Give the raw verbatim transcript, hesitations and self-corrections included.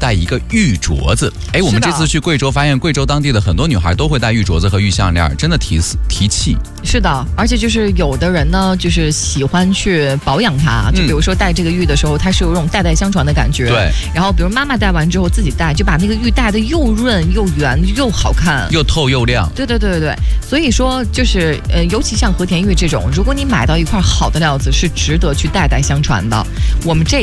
戴一个玉镯子。哎，我们这次去贵州，发现贵州当地的很多女孩都会戴玉镯子和玉项链，真的提提气。 是的，而且就是有的人呢，就是喜欢去保养它，就比如说戴这个玉的时候，它是有这种代代相传的感觉。 对。 然后比如妈妈戴完之后自己戴，就把那个玉戴的又润又圆又好看， 又透又亮。 对对对对对。所以说就是呃，尤其像和田玉这种，如果你买到一块好的料子，是值得去代代相传的。我们这